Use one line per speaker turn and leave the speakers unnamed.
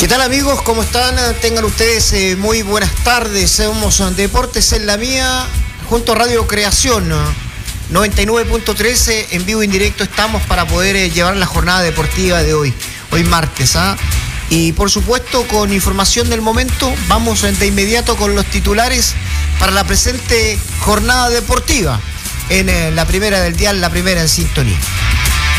¿Qué tal, amigos? ¿Cómo están? Tengan ustedes muy buenas tardes. Somos Deportes en la Mía, junto a Radio Creación 99.13, en vivo y en directo estamos para poder llevar la jornada deportiva de hoy martes. Y por supuesto, con información del momento, vamos de inmediato con los titulares para la presente jornada deportiva en la primera del dial, la primera en sintonía.